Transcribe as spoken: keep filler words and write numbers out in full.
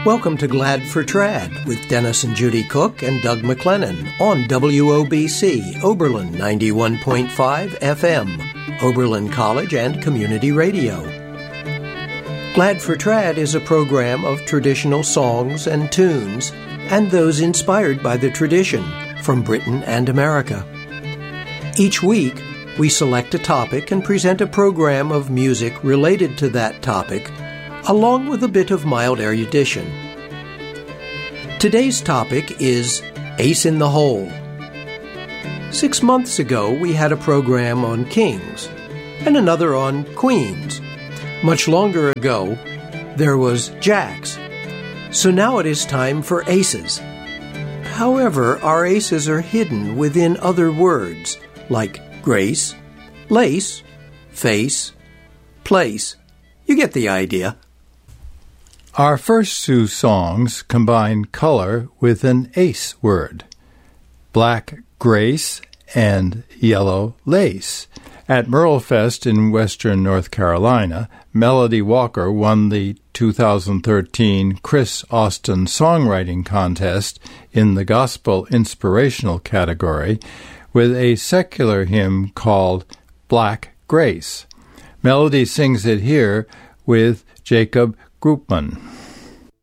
Welcome to Glad for Trad with Dennis and Judy Cook and Doug McLennan on W O B C, Oberlin ninety-one point five F M, Oberlin College and Community Radio. Glad for Trad is a program of traditional songs and tunes and those inspired by the tradition from Britain and America. Each week, we select a topic and present a program of music related to that topic, along with a bit of mild erudition. Today's topic is Ace in the Hole. Six months ago, we had a program on kings and another on queens. Much longer ago, there was jacks. So now it is time for aces. However, our aces are hidden within other words like grace, lace, face, place. You get the idea. Our first two songs combine color with an ace word, black grace and yellow lace. At Merlefest in western North Carolina, Melody Walker won the two thousand thirteen Chris Austin Songwriting Contest in the Gospel Inspirational category with a secular hymn called Black Grace. Melody sings it here with Jacob Groupman.